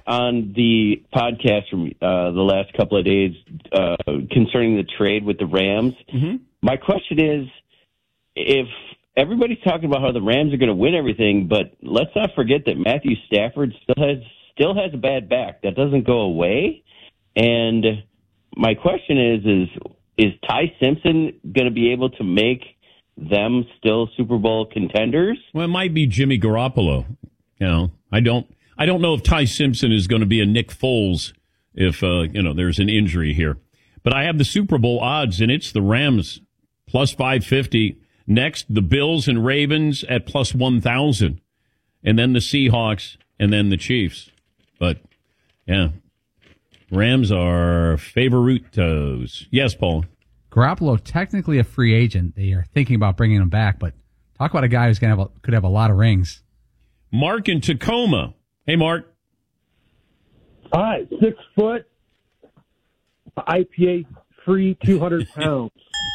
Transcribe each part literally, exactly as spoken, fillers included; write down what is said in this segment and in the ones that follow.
on the podcast from uh, the last couple of days uh, concerning the trade with the Rams. Mm-hmm. My question is, if everybody's talking about how the Rams are going to win everything, but let's not forget that Matthew Stafford still has still has a bad back. That doesn't go away. And my question is, is is Ty Simpson going to be able to make them still Super Bowl contenders? Well, it might be Jimmy Garoppolo. You know, I don't I don't know if Ty Simpson is going to be a Nick Foles if, uh, you know, there's an injury here. But I have the Super Bowl odds, and it's the Rams plus five fifty. Next, the Bills and Ravens at plus one thousand. And then the Seahawks, and then the Chiefs. But, yeah, Rams are favoritos. Yes, Paul. Garoppolo, technically a free agent. They are thinking about bringing him back, but talk about a guy who's gonna have a, could have a lot of rings. Mark in Tacoma. Hey, Mark. Hi, six foot, I P A free, two hundred pounds.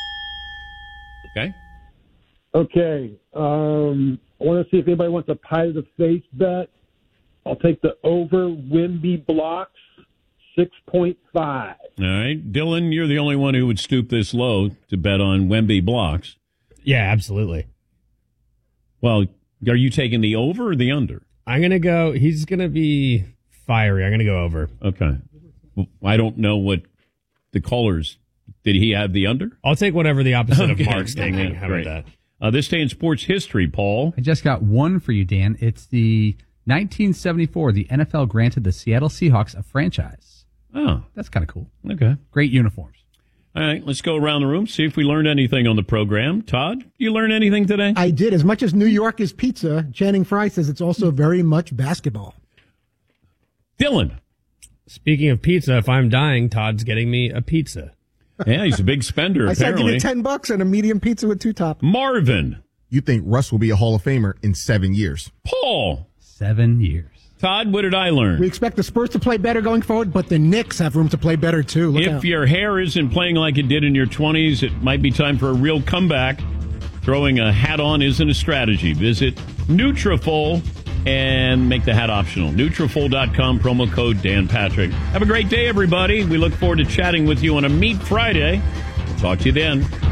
Okay. Okay. Um, I want to see if anybody wants a pie to the face bet. I'll take the over Wemby blocks, six point five. All right. Dylan, you're the only one who would stoop this low to bet on Wemby blocks. Yeah, absolutely. Well, are you taking the over or the under? I'm going to go, he's going to be fiery. I'm going to go over. Okay. Well, I don't know what the callers, did he have the under? I'll take whatever the opposite Okay. of Mark's taking. How about Great. that? Uh, this day in sports history, Paul. I just got one for you, Dan. It's the nineteen seventy-four. The N F L granted the Seattle Seahawks a franchise. Oh. That's kind of cool. Okay. Great uniforms. All right, let's go around the room, see if we learned anything on the program. Todd, you learn anything today? I did. As much as New York is pizza, Channing Frye says it's also very much basketball. Dylan. Speaking of pizza, if I'm dying, Todd's getting me a pizza. Yeah, he's a big spender, I said apparently. give you ten bucks and a medium pizza with two toppings. Marvin. You think Russ will be a Hall of Famer in seven years? Paul. Seven years. Todd, what did I learn? We expect the Spurs to play better going forward, but the Knicks have room to play better, too. Look if out. your hair isn't playing like it did in your twenties, it might be time for a real comeback. Throwing a hat on isn't a strategy. Visit Nutrafol and make the hat optional. Nutrafol dot com, promo code Dan Patrick. Have a great day, everybody. We look forward to chatting with you on a Meat Friday. Talk to you then.